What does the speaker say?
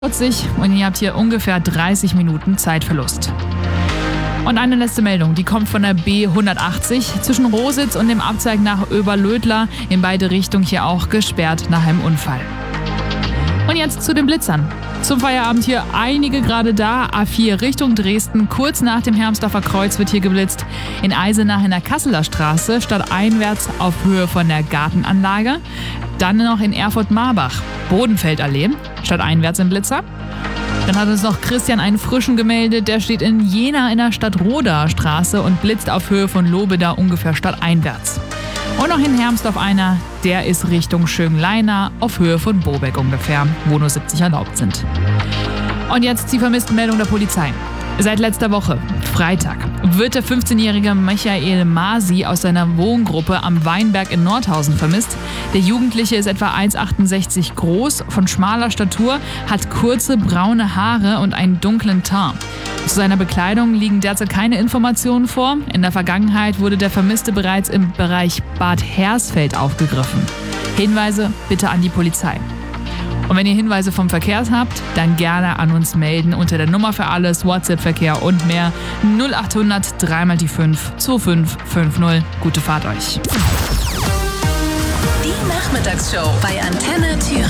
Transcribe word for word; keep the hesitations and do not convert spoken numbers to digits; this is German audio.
vierzig und ihr habt hier ungefähr dreißig Minuten Zeitverlust. Und eine letzte Meldung, die kommt von der B hundertachtzig zwischen Rositz und dem Abzweig nach Oberlödler, in beide Richtungen hier auch gesperrt nach einem Unfall. Und jetzt zu den Blitzern. Zum Feierabend hier einige gerade da. A vier Richtung Dresden, kurz nach dem Hermsdorfer Kreuz wird hier geblitzt. In Eisenach in der Kasseler Straße, stadteinwärts auf Höhe von der Gartenanlage. Dann noch in Erfurt-Marbach, Bodenfeldallee, stadteinwärts im Blitzer. Dann hat uns noch Christian einen frischen gemeldet, der steht in Jena in der Stadtroder Straße und blitzt auf Höhe von Lobeda ungefähr stadteinwärts. Und noch in Hermsdorf einer, der ist Richtung Schönleina auf Höhe von Bobeck ungefähr, wo nur siebzig erlaubt sind. Und jetzt die Vermisstenmeldung der Polizei. Seit letzter Woche, Freitag, wird der fünfzehnjährige Michael Masi aus seiner Wohngruppe am Weinberg in Nordhausen vermisst. Der Jugendliche ist etwa eins Komma achtundsechzig groß, von schmaler Statur, hat kurze braune Haare und einen dunklen Teint. Zu seiner Bekleidung liegen derzeit keine Informationen vor. In der Vergangenheit wurde der Vermisste bereits im Bereich Bad Hersfeld aufgegriffen. Hinweise bitte an die Polizei. Und wenn ihr Hinweise vom Verkehr habt, dann gerne an uns melden unter der Nummer für alles, WhatsApp-Verkehr und mehr null acht hundert drei mal die fünf zwei fünf fünf null. Gute Fahrt euch. Die Nachmittagsshow bei Antenne Thüringen.